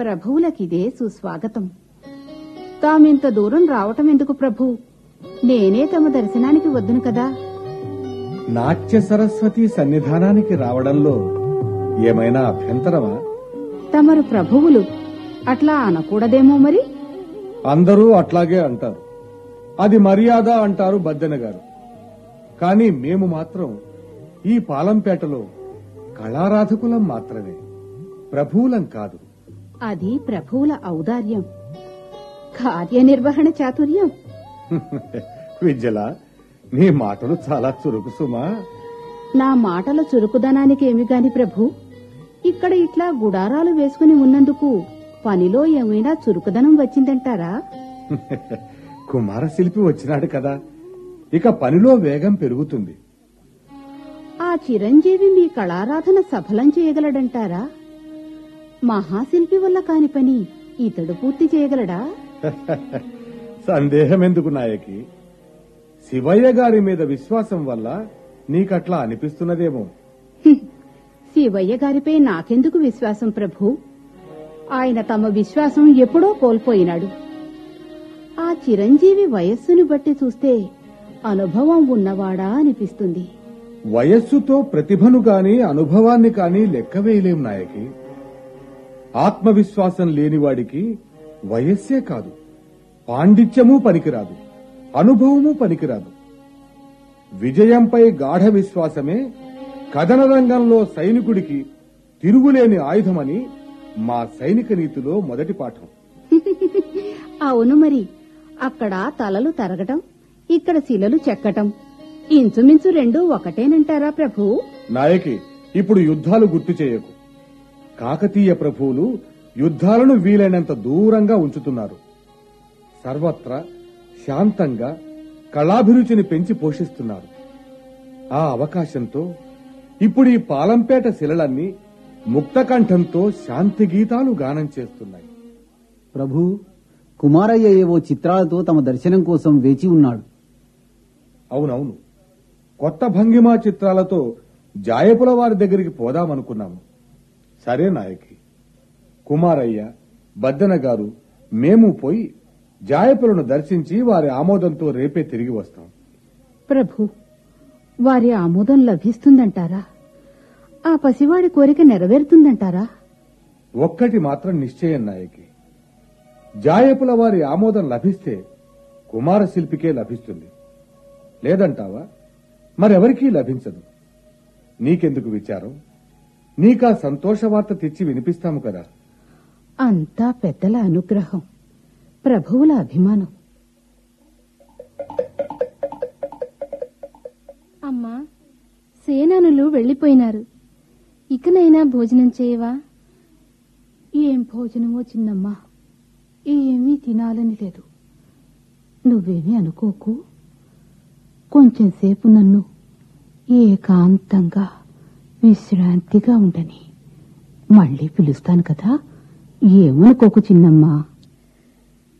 ప్రభువులకిదే సుస్వాగతం. తామింత దూరం రావటం ఎందుకు ప్రభు? నేనే తమ దర్శనానికి వద్దును కదా. నాట్య సరస్వతి సన్నిధానానికి రావడంలో ఏమైనా అభ్యంతరమా? తమరు ప్రభువులు, అట్లా అనకూడదేమో మరి. అందరూ అట్లాగే అంటారు. అది మర్యాద అంటారు బద్దెన గారు. కాని మేము మాత్రం ఈ పాలంపేటలో కళారాధకులం మాత్రమే, ప్రభువులం కాదు. అది ప్రభువుల ఔదార్యం, కార్యనిర్వహణ చాతుర్యం. విద్యల, నీ మాటలు చాలా చురుకు సుమా. నా మాటల చురుకుదనానికి ఏమి గాని ప్రభు, ఇక్కడ ఇట్లా గుడారాలు వేసుకుని ఉన్నందుకు పనిలో ఏమైనా చురుకుదనం వచ్చిందంటారా? కుమారశిల్పి వచ్చినాడు కదా, ఇక పనిలో వేగం పెరుగుతుంది. ఆ చిరంజీవి మీ కళారాధన సఫలం చేయగలడంటారా? మహాశిల్పి వల్ల కాని పని ఇతడు పూర్తి చేయగలడా? సందేహం ఎందుకు నాయకి? శివయ్య గారి మీద విశ్వాసం వల్ల నీకట్లా అనిపిస్తున్నదేమో. శివయ్య గారిపై నాకెందుకు విశ్వాసం ప్రభు? ఆయన తమ విశ్వాసం ఎప్పుడో కోల్పోయినాడు. ఆ చిరంజీవి వయస్సును బట్టి చూస్తే అనుభవం ఉన్నవాడా అనిపిస్తుంది. వయస్సుతో ప్రతిభను కాని అనుభవాన్ని కాని లెక్కవేయలేం నాయకి. ఆత్మవిశ్వాసం లేనివాడికి వయస్సే కాదు, పాండిత్యమూ పనికిరాదు, అనుభవమూ పనికిరాదు. విజయంపై గాఢ విశ్వాసమే కథన రంగంలో సైనికుడికి తిరుగులేని ఆయుధమని మా సైనిక నీతిలో మొదటి పాఠం. అవును మరి, అక్కడ తలలు తరగటం, ఇక్కడ శిలలు చెక్కటం ఇంచుమించు రెండూ ఒకటేనంటారా ప్రభు? నాయకి, ఇప్పుడు యుద్ధాలు గుర్తు చేయకు. కాకతీయ ప్రభువులు యుద్ధాలను వీలైనంత దూరంగా ఉంచుతున్నారు. సర్వత్రా శాంతంగా కళాభిరుచిని పెంచి పోషిస్తున్నారు. ఆ అవకాశంతో ఇప్పుడు ఈ పాలంపేట శిలలన్నీ ముక్తకంఠంతో శాంతి గీతాలు గానం చేస్తున్నాయి. ప్రభు, కుమారయ్య ఏవో చిత్రాలతో తమ దర్శనం కోసం వేచి ఉన్నాడు. అవునవును, కొత్త భంగిమా చిత్రాలతో జాయపుల వారి దగ్గరికి పోదామనుకున్నాము. సరే నాయకి, కుమారయ్య, బద్దెన గారు, మేము పోయి జాయపులను దర్శించి వారి ఆమోదంతో రేపే తిరిగి వస్తాం. ప్రభు, వారి ఆమోదం లభిస్తుందంటారా? ఆ పసివాడి కోరిక నెరవేరుతుందంటారా? ఒక్కటి మాత్రం నిశ్చయం నాయకి, జాయపుల వారి ఆమోదం లభిస్తే కుమారశిల్పికే లభిస్తుంది. లేదంటావా? మరెవరికీ లభించదు. నీకెందుకు విచారం? నీకా సంతోషవార్త తెచ్చి వినిపిస్తాము కదా. అంతా పెద్దల అనుగ్రహం, ప్రభువుల అభిమానం. అమ్మా, సేనానులు వెళ్లిపోయినారు. ఇకనైనా భోజనం చేయవా? ఏం భోజనమో చిన్నమ్మా, ఏమీ తినాలని లేదు. నువ్వేమీ అనుకోకు. కొంచెం సేపు నన్ను ఏకాంతంగా విశ్రాంతిగా ఉండని. మళ్ళీ పిలుస్తాను కదా, ఏమనుకోకు చిన్నమ్మా.